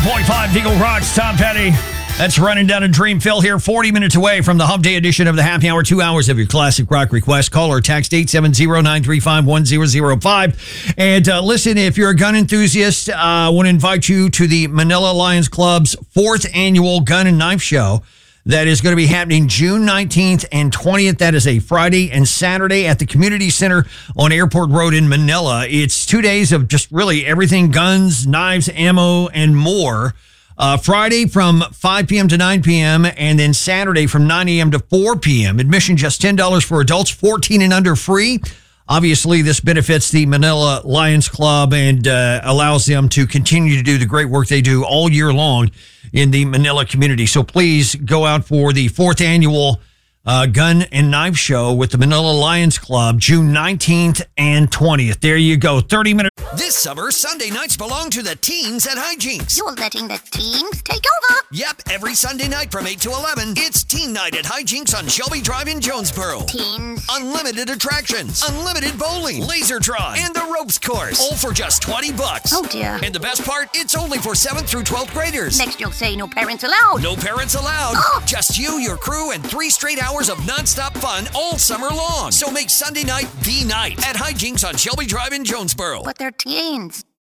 101.5 Eagle Rocks, Tom Petty. That's running down a Dreamville here, 40 minutes away from the Hump Day edition of the Happy Hour. 2 hours of your classic rock request. Call or text 870-935-1005. And listen, if you're a gun enthusiast, I want to invite you to the Manila Lions Club's 4th annual Gun and Knife Show. That is going to be happening June 19th and 20th. That is a Friday and Saturday at the Community Center on Airport Road in Manila. It's 2 days of just really everything, guns, knives, ammo, and more. Friday from 5 p.m. to 9 p.m. and then Saturday from 9 a.m. to 4 p.m. Admission just $10 for adults, 14 and under free. Obviously, this benefits the Manila Lions Club and allows them to continue to do the great work they do all year long in the Manila community. So please go out for the 4th annual Gun and Knife Show with the Manila Lions Club, June 19th and 20th. There you go, 30 minutes. This summer, Sunday nights belong to the teens at Hijinks. You're letting the teens take over? Yep, every Sunday night from 8 to 11, it's Teen Night at Hijinks on Shelby Drive in Jonesboro. Teens? Unlimited attractions, unlimited bowling, laser tron, and the ropes course, all for just $20. Oh, dear. And the best part, it's only for 7th through 12th graders. Next you'll say no parents allowed. No parents allowed. Oh. Just you, your crew, and 3 straight hours of nonstop fun all summer long. So make Sunday night the night at Hijinks on Shelby Drive in Jonesboro. But they're teens.